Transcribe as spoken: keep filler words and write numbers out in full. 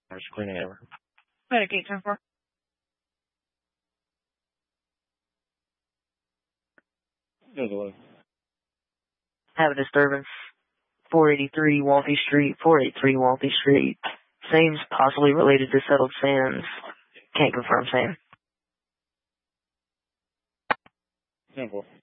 I'm just cleaning it over. Medicate ten four. Go the way. Have a disturbance. four eighty-three Walty Street, four eighty-three Walty Street. Seems possibly related to settled sands. Can't confirm, Sam. ten four.